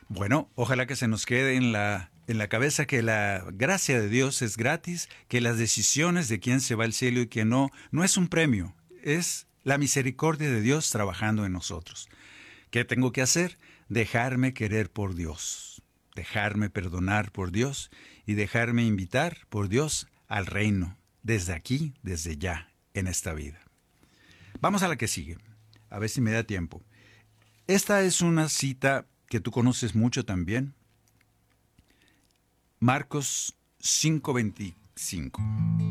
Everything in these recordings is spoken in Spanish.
Bueno, ojalá que se nos quede en la cabeza que la gracia de Dios es gratis, que las decisiones de quién se va al cielo y quién no es un premio, es la misericordia de Dios trabajando en nosotros. ¿Qué tengo que hacer? Dejarme querer por Dios, dejarme perdonar por Dios y dejarme invitar por Dios al reino, desde aquí, desde ya, en esta vida. Vamos a la que sigue, a ver si me da tiempo. Esta es una cita que tú conoces mucho también. Marcos 5:25.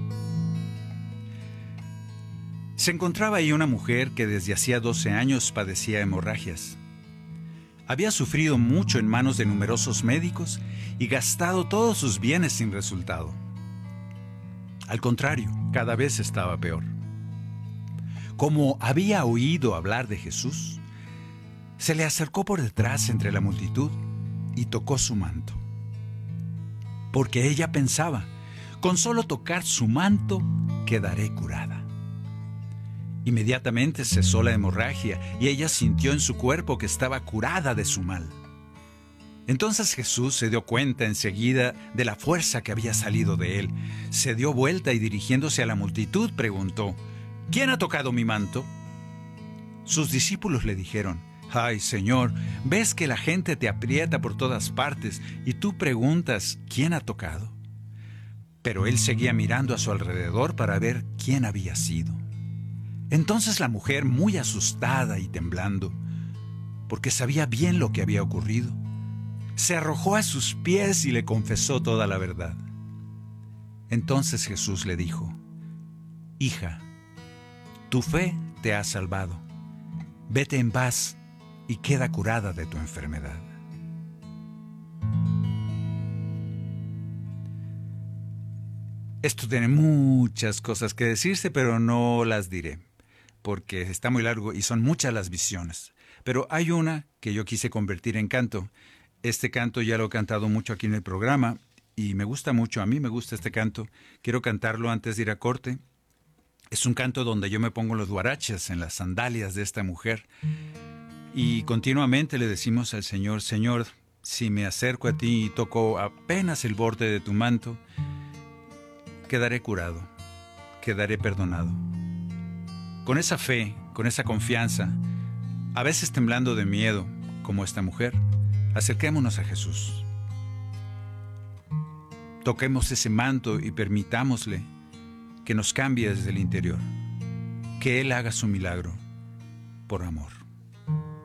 Se encontraba ahí una mujer que desde hacía 12 años padecía hemorragias. Había sufrido mucho en manos de numerosos médicos y gastado todos sus bienes sin resultado. Al contrario, cada vez estaba peor. Como había oído hablar de Jesús, se le acercó por detrás entre la multitud y tocó su manto. Porque ella pensaba, con solo tocar su manto, quedaré curada. Inmediatamente cesó la hemorragia y ella sintió en su cuerpo que estaba curada de su mal. Entonces Jesús se dio cuenta enseguida de la fuerza que había salido de él. Se dio vuelta y dirigiéndose a la multitud preguntó, ¿quién ha tocado mi manto? Sus discípulos le dijeron, ¡ay, Señor! ¿Ves que la gente te aprieta por todas partes y tú preguntas quién ha tocado? Pero él seguía mirando a su alrededor para ver quién había sido. Entonces la mujer, muy asustada y temblando, porque sabía bien lo que había ocurrido, se arrojó a sus pies y le confesó toda la verdad. Entonces Jesús le dijo, hija, tu fe te ha salvado. Vete en paz y queda curada de tu enfermedad. Esto tiene muchas cosas que decirse, pero no las diré, porque está muy largo y son muchas las visiones. Pero hay una que yo quise convertir en canto. Este canto ya lo he cantado mucho aquí en el programa y me gusta mucho, a mí me gusta este canto. Quiero cantarlo antes de ir a corte. Es un canto donde yo me pongo los huaraches en las sandalias de esta mujer y continuamente le decimos al Señor, Señor, si me acerco a ti y toco apenas el borde de tu manto, quedaré curado, quedaré perdonado. Con esa fe, con esa confianza, a veces temblando de miedo, como esta mujer, acerquémonos a Jesús. Toquemos ese manto y permitámosle que nos cambie desde el interior, que Él haga su milagro por amor.